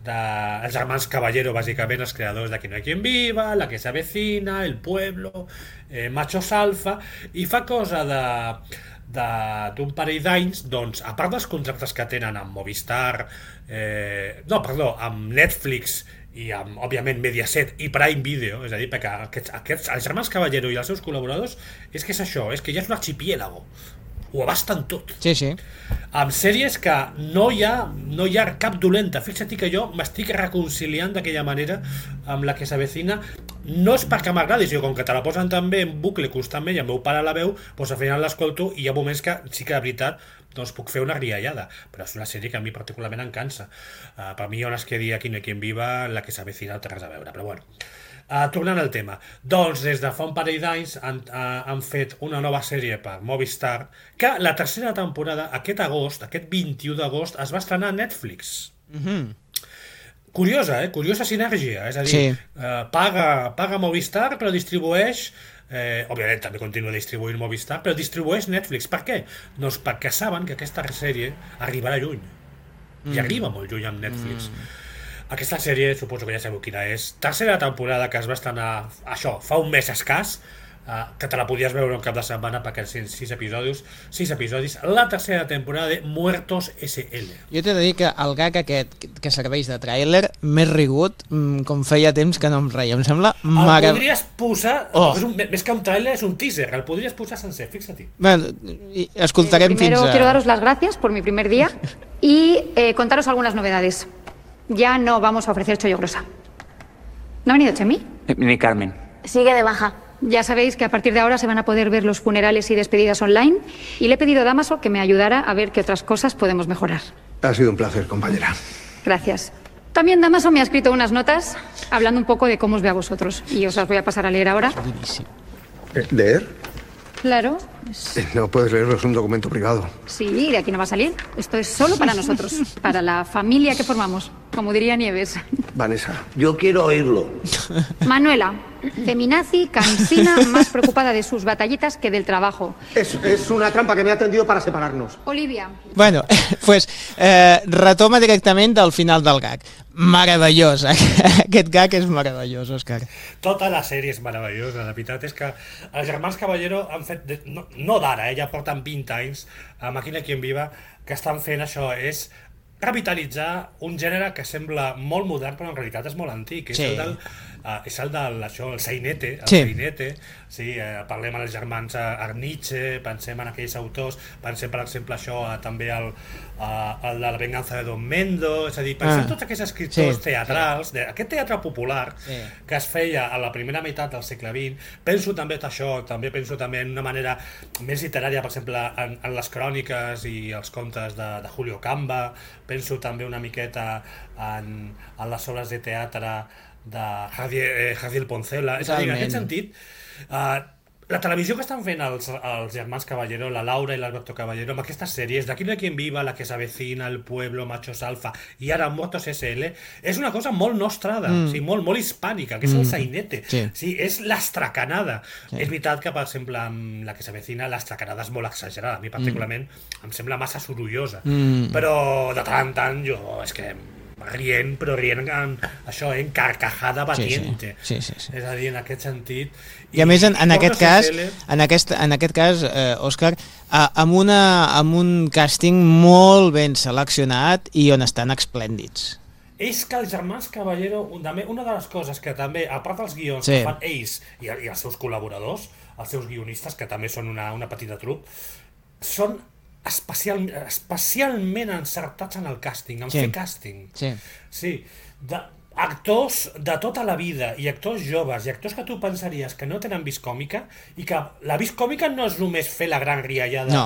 els germans Caballero, bàsicament els creadors de Aquí no hay quien viva, La que se avecina, El pueblo, Machos Alfa, i fa cosa d'un parell d'anys, doncs, a part dels contractes que tenen amb Movistar, no, perdó, amb Netflix i amb, òbviament, Mediaset i Prime Video, és a dir, perquè els germans Caballero i els seus col·laboradors és que és això, és que ja és un archipiélago, ho abasten tot. Sí, sí. Amb sèries que no hi ha cap dolenta. Fixa't que jo m'estic reconciliant d'aquella manera amb La que s'avecina. No és perquè m'agradi, sinó com que te la posen també en bucle constantment i el meu pare la veu, doncs al final l'escolto i hi ha moments que sí que de veritat doncs puc fer una riallada, però és una sèrie que a mi particularment em cansa. Per mi on es quedi Aquí no hi quien viva, La que s'avecina no té res a veure, però bueno. Tornant al tema, doncs des de fa un parell d'anys han fet una nova sèrie per Movistar que la tercera temporada aquest 21 d'agost es va estrenar a Netflix. Curiosa, curiosa sinergia, és a dir, paga Movistar però distribueix, òbviament també continua distribuint Movistar, però distribueix Netflix. Per què? Doncs perquè saben que aquesta sèrie arribarà lluny i arriba molt lluny amb Netflix. Aquesta sèrie, suposo que ja sabeu quina és, tercera temporada que es va estrenar, això, fa un mes escàs, que te la podies veure un cap de setmana perquè eren 6 episodis, la tercera temporada de Muertos S.L. Jo t'he de dir que el gag aquest que serveix de tràiler m'he rigut com feia temps que no em reia, em sembla el podries posar, més que un tràiler és un teaser, el podries posar sencer, fixa-t'hi. Bueno, escoltarem Primero fins a... quiero daros las gracias por mi primer día y contaros algunas novedades. Ya no vamos a ofrecer chollo grosa. ¿No ha venido Chemi? Ni Carmen. Sigue de baja. Ya sabéis que a partir de ahora se van a poder ver los funerales y despedidas online y le he pedido a Damaso que me ayudara a ver qué otras cosas podemos mejorar. Ha sido un placer, compañera. Gracias. También Damaso me ha escrito unas notas hablando un poco de cómo os ve a vosotros y os las voy a pasar a leer ahora. ¿Leer? Claro. No puedes leerlo, es un documento privado. Sí, de aquí no va a salir. Esto es solo para nosotros, para la familia que formamos, como diría Nieves. Vanessa. Yo quiero oírlo. Manuela, feminazi, cansina, más preocupada de sus batallitas que del trabajo. Es una trampa que me ha tendido para separarnos. Olivia. Bueno, pues retoma directament del final del gag. Meravellós, aquest gag és meravellós, Òscar. Tota la sèrie és meravellosa, la veritat és que els germans Caballero han fet, no d'ara, ja porten 20 anys amb Aquí no hay quien viva, que estan fent això, és revitalitzar un gènere que sembla molt modern però en realitat és molt antic, és el del sainete, parlem amb els germans Arniche, pensem en aquells autors, pensem per exemple això, també el de La venganza de Don Mendo, és a dir, pensem tots aquests escriptors teatrals, aquest teatre popular que es feia a la primera meitat del segle XX. Penso també això, també penso també en una manera més literària, per exemple en les cròniques i els contes de Julio Camba, penso també una miqueta en les obres de teatre de Javier Poncela. És a dir, en aquest sentit, la televisió que estan fent els germans Caballero, la Laura i l'Alberto Caballero, amb aquestes sèries d'Aquí no hay quien viva, La que s'avecina, El pueblo, Machos Alfa i ara Muertos S.L., és una cosa molt nostrada, molt hispànica, que és el sainete, és l'estracanada. És veritat que, per exemple, amb La que s'avecina, l'estracanada és molt exagerada, a mi particularment em sembla massa sorollosa, però de tant en tant jo és que rient això, en carcajada batiente. És a dir, en aquest sentit. I a més, en aquest cas, Òscar, amb un càsting molt ben seleccionat i on estan esplèndids. És que els germans Caballero, una de les coses que també, a part dels guions que fan ells i els seus col·laboradors, els seus guionistes, que també són una petita trup, són especialment encertats en el càsting, en fer càsting. Sí, actors de tota la vida i actors joves i actors que tu pensaries que no tenen vis còmica i que la vis còmica no és només fer la gran riallada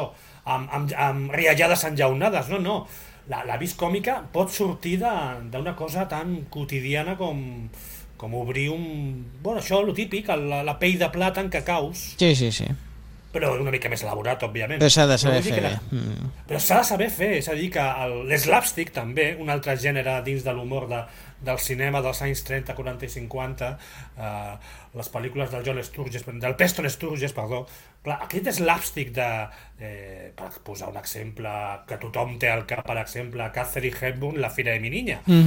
amb riallades enllaunades, no. La vis còmica pot sortir d'una cosa tan quotidiana com obrir això, lo típic, la pell de plata en cacaus. Sí. Però una mica més elaborat, òbviament. Però s'ha de saber fer bé. Però s'ha de saber fer, és a dir, que l'slapstick també, un altre gènere dins de l'humor del cinema dels anys 30, 40 i 50, les pel·lícules del Preston Sturges, clar, aquest slapstick per posar un exemple que tothom té al cap, per exemple, Catherine Hepburn, La fira de mi niña.